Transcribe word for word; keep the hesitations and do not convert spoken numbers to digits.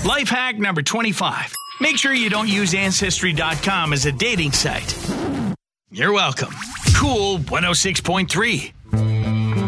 Life hack number twenty-five. Make sure you don't use Ancestry dot com as a dating site. You're welcome. Cool one oh six point three.